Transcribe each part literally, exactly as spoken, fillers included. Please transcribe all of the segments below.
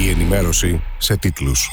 Η ενημέρωση σε τίτλους.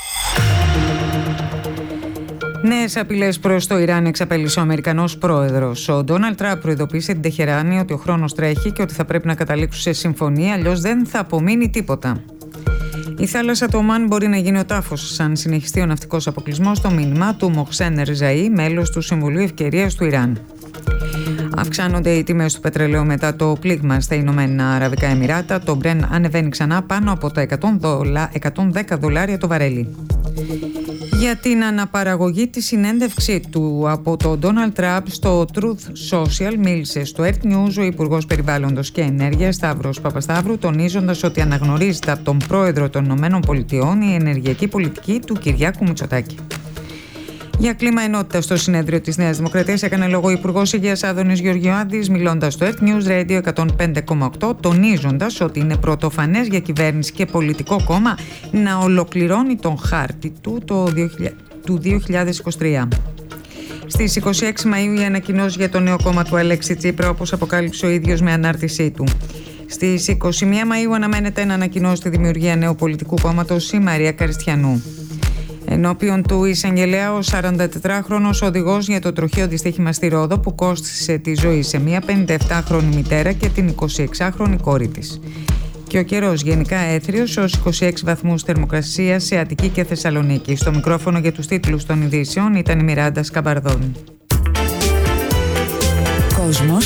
Νέες απειλές προς το Ιράν εξαπέλυσε ο Αμερικανός πρόεδρος. Ο Ντόναλντ Τραμπ προειδοποίησε την Τεχεράνη ότι ο χρόνος τρέχει και ότι θα πρέπει να καταλήξουν σε συμφωνία, αλλιώς δεν θα απομείνει τίποτα. Η θάλασσα του Ομάν μπορεί να γίνει ο τάφος αν συνεχιστεί ο ναυτικός αποκλεισμός, το μήνυμα του Μοχσέν Ριζαή, μέλος του Συμβουλίου Ευκαιρίας του Ιράν. Αυξάνονται οι τιμές του πετρελαίου μετά το πλήγμα στα Ηνωμένα Αραβικά Εμιράτα. Το Μπρεν ανεβαίνει ξανά πάνω από τα εκατόν δέκα δολάρια το βαρέλι. Για την αναπαραγωγή τη συνέντευξή του από τον Ντόναλντ Τραμπ στο Truth Social μίλησε στο Earth News ο Υπουργός Περιβάλλοντος και Ενέργειας Σταύρος Παπασταύρου, τονίζοντας ότι αναγνωρίζεται από τον Πρόεδρο των Ηνωμένων Πολιτειών η ενεργειακή πολιτική του Κυριάκου Μητσοτάκη. Για κλίμα ενότητα στο συνέδριο της Νέας Δημοκρατίας έκανε λόγο ο Υπουργός Υγείας Άδωνης Γεωργιάδης, μιλώντας στο Earth News Radio εκατόν πέντε κόμμα οκτώ, τονίζοντας ότι είναι πρωτοφανές για κυβέρνηση και πολιτικό κόμμα να ολοκληρώνει τον χάρτη του το δύο χιλιάδες είκοσι τρία. Στις είκοσι έξι Μαΐου η ανακοινώση για το νέο κόμμα του Αλέξη Τσίπρα, όπως αποκάλυψε ο ίδιος με ανάρτησή του. Στις είκοσι μία Μαΐου αναμένεται να ανακοινώσει τη δημιουργία νέου πολιτικού κόμματος η Μαρία Καριστιανού. Ενώπιον του εισαγγελέα, ο σαραντατετράχρονος οδηγός για το τροχαίο δυστύχημα στη Ρόδο που κόστισε τη ζωή σε μια πενηνταεπτάχρονη μητέρα και την εικοσιεξάχρονη κόρη της. Και ο καιρός γενικά έθριος ως είκοσι έξι βαθμούς θερμοκρασίας σε Αττική και Θεσσαλονίκη. Στο μικρόφωνο για τους τίτλους των ειδήσεων ήταν η Μιράντα Σκαμπαρδόνη. Κόσμος